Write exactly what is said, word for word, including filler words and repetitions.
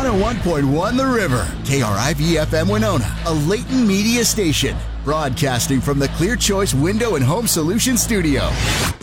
oh one point one The River, K R I V F M Winona, a Leighton Media station, broadcasting from the Clear Choice Window and Home Solutions studio.